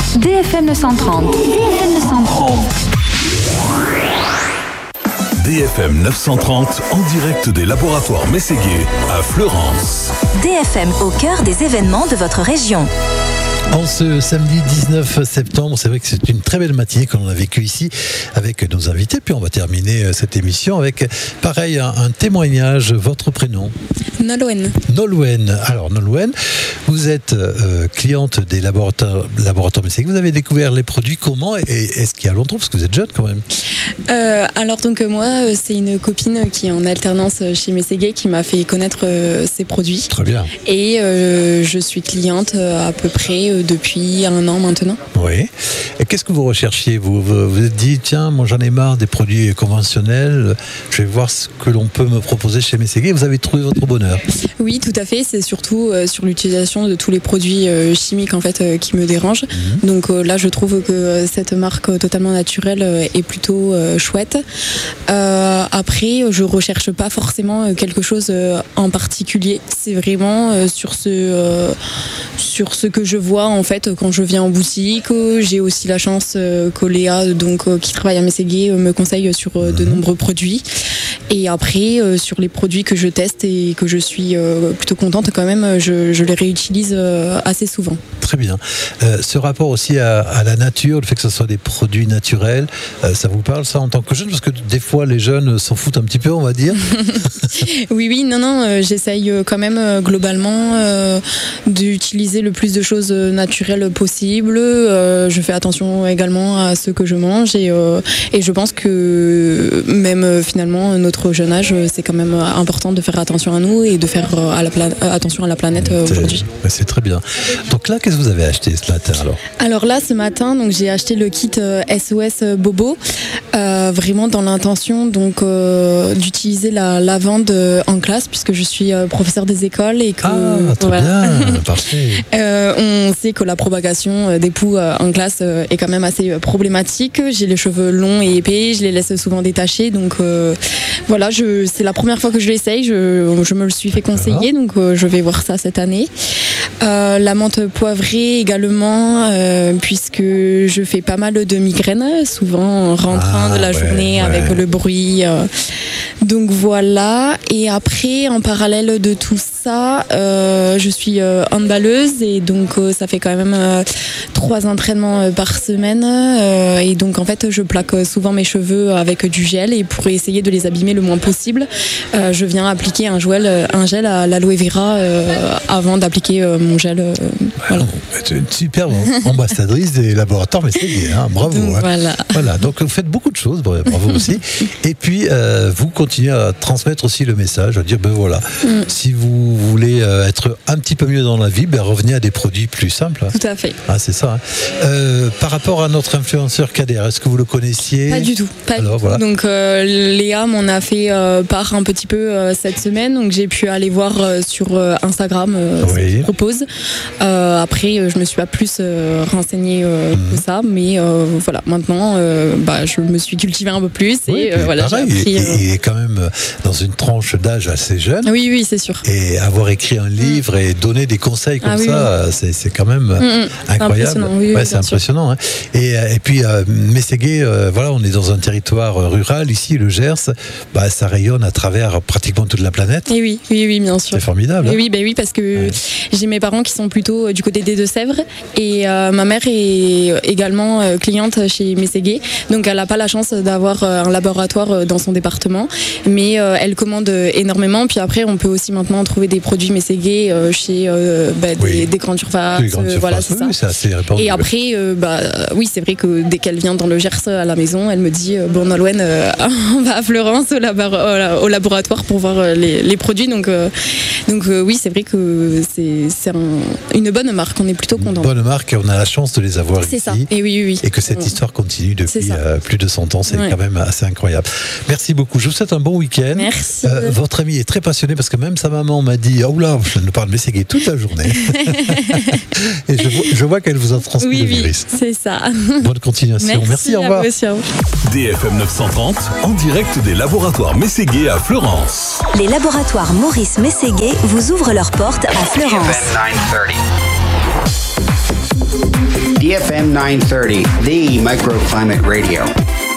DFM 930. DFM 930. DFM 930 en direct des laboratoires Mességuet à Fleurance. DFM au cœur des événements de votre région. En ce samedi 19 septembre, c'est vrai que c'est une très belle matinée que l'on a vécue ici avec nos invités. Puis on va terminer cette émission avec, pareil, un témoignage. Votre prénom ? Nolwenn. Nolwenn. Alors Nolwenn, vous êtes cliente des laboratoires Mességuet. Vous avez découvert les produits comment et est-ce qu'il y a longtemps, parce que vous êtes jeune quand même ? Alors donc moi, c'est une copine qui est en alternance chez Mességuet qui m'a fait connaître ces produits. Très bien. Et je suis cliente à peu près depuis 1 an maintenant. Oui. Et qu'est-ce que vous recherchiez ? Vous vous êtes dit, tiens, moi j'en ai marre des produits conventionnels, je vais voir ce que l'on peut me proposer chez Mességuet. Vous avez trouvé votre bonheur ? Oui, tout à fait. C'est surtout sur l'utilisation de tous les produits chimiques en fait qui me dérangent. Donc là, je trouve que cette marque totalement naturelle est plutôt chouette. Après, je recherche pas forcément quelque chose en particulier. C'est vraiment sur ce que je vois en fait quand je viens en boutique. J'ai aussi la chance que Léa, qui travaille à Mességuet, me conseille sur de nombreux produits. Et après, sur les produits que je teste et que je suis plutôt contente quand même, je les réutilise assez souvent. Très bien. Ce rapport aussi à la nature, le fait que ce soit des produits naturels, ça vous parle ça en tant que jeune ? Parce que des fois les jeunes s'en foutent un petit peu, on va dire. Oui, non, j'essaye quand même globalement d'utiliser le plus de choses naturelles possible. Je fais attention également à ce que je mange et je pense que même finalement notre jeune âge, c'est quand même important de faire attention à nous et de faire attention à la planète aujourd'hui. C'est très bien. Donc là, qu'est-ce que vous avez acheté ce matin alors ? Alors là, ce matin, j'ai acheté le kit SOS Bobo, vraiment dans l'intention d'utiliser la lavande en classe puisque je suis professeur des écoles et que très bien, parfait. On sait que la propagation des poux en classe est quand même assez problématique. J'ai les cheveux longs et épais, je les laisse souvent détachés, donc voilà, c'est la première fois que je l'essaye, je me le suis fait conseiller, donc je vais voir ça cette année. La menthe poivrée également, puisque je fais pas mal de migraines, souvent en rentrant de la journée avec le bruit. Donc voilà, et après en parallèle de tout ça, je suis handballeuse et donc ça fait quand même 3 entraînements par semaine et donc en fait je plaque souvent mes cheveux avec du gel et pour essayer de les abîmer le moins possible, je viens appliquer un gel à l'aloe vera avant d'appliquer mon gel. Voilà. C'est une superbe ambassadrice des laboratoires Mességuet, bravo. Donc, voilà, donc vous faites beaucoup de choses, bravo aussi. Et puis vous continuez à transmettre aussi le message, à dire voilà, si vous voulez être un petit peu mieux dans la vie, revenez à des produits plus simples. Tout à fait. C'est ça. Par rapport à notre influenceur Kader, est-ce que vous le connaissiez ? Pas du tout. Voilà. Donc Léa m'en a fait part un petit peu cette semaine, donc j'ai pu aller voir sur Instagram ce qu'il propose. Après, je me suis pas plus renseignée que ça, mais voilà, maintenant, je me suis cultivée un peu plus et voilà. Pareil, j'ai appris. Il est quand même dans une tranche d'âge assez jeune. Oui, c'est sûr. Et avoir écrit un livre et donner des conseils comme ça, c'est quand même incroyable. C'est impressionnant. Et puis Mességuet, on est dans un territoire rural ici, le Gers, ça rayonne à travers pratiquement toute la planète. Et oui, bien sûr. C'est formidable. Oui, parce que j'ai mes parents qui sont plutôt du côté des Deux-Sèvres et ma mère est également cliente chez Mességuet, donc elle n'a pas la chance d'avoir un laboratoire dans son département, mais elle commande énormément. Puis après, on peut aussi maintenant trouver des produits Mességuet chez des grandes surfaces. Voilà, c'est ça. C'est assez répandu. Et après, c'est vrai que dès qu'elle vient dans le Gers à la maison, elle me dit Nolwenn, on va à Fleurance au laboratoire pour voir les produits. Donc oui, c'est vrai que c'est une bonne marque. On est plutôt content. Bonne marque et on a la chance de les avoir ici. C'est ça. Et oui. Et que cette histoire continue depuis plus de 100 ans, c'est quand même assez incroyable. Merci beaucoup. Je vous souhaite un bon week-end. Merci. Votre amie est très passionnée parce que même sa maman m'a dit je ne parle Mességuet toute la journée. Et je vois qu'elle vous a transmis le virus. C'est ça. Bonne continuation. Merci, au revoir. DFM 930 en direct des laboratoires Mességuet à Fleurance. Les laboratoires Maurice Mességuet vous ouvrent leurs portes à Fleurance. DFM 930, the microclimate radio.